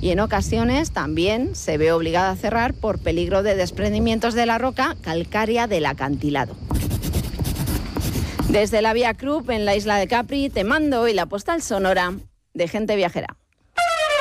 y en ocasiones también se ve obligada a cerrar por peligro de desprendimientos de la roca calcárea del acantilado. Desde la Vía Cruz en la isla de Capri te mando hoy la postal sonora de Gente Viajera.